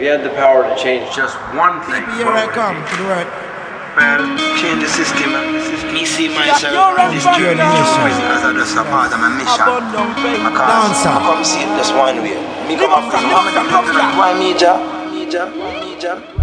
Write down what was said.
you had the power to change just one thing, Here I come to the right. Well, change the system. Me see myself This journey mission. as just a part of my mission. Dancer. I come see it just one way. Me come up from why me, ja?